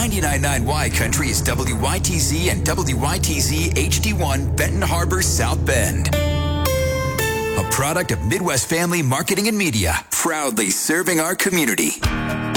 99.9 Y Country is WYTZ and WYTZ HD1 Benton Harbor, South Bend. A product of Midwest Family Marketing and Media, proudly serving our community.